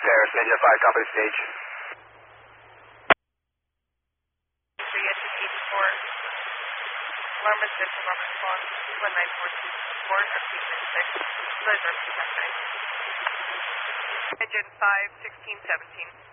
Harris, Engine 5, company stage. 3 engine 84. Alarm residential alarm response 21942 report or 296. Please report. Engine 5, 1617.